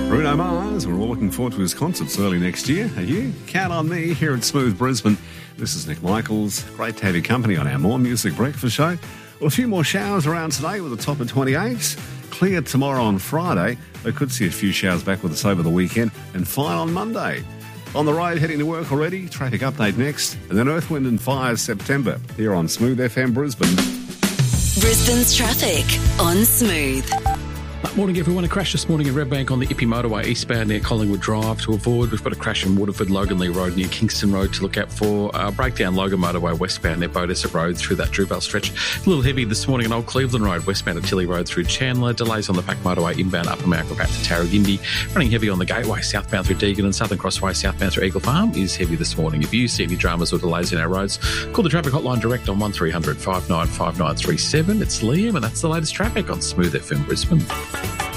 Bruno Mars, we're all looking forward to his concerts early next year. Are you? Count on me here at Smooth Brisbane. This is Nick Michaels. Great to have your company on our More Music Breakfast show. Well, a few more showers around today with a top of 28. Clear tomorrow on Friday. We could see a few showers back with us over the weekend and fine on Monday. On the road, heading to work already. Traffic update next. And then Earth, Wind and Fire September here on Smooth FM Brisbane. Brisbane's traffic on Smooth. Morning, everyone. A crash this morning at Redbank on the Ippy Motorway eastbound near Collingwood Drive to avoid. We've got a crash in Waterford, Loganley Road near Kingston Road to look out for. Breakdown Logan Motorway westbound near Bodessa Road through that Druvale stretch. A little heavy this morning on Old Cleveland Road westbound at Tilly Road through Chandler. Delays on the Pack Motorway inbound Upper Mount Gravatt to Tarragindi. Running heavy on the Gateway southbound through Deagon and Southern Crossway southbound through Eagle Farm is heavy this morning. If you see any dramas or delays in our roads, call the traffic hotline direct on 1300 595937. It's Liam and that's the latest traffic on Smooth FM Brisbane.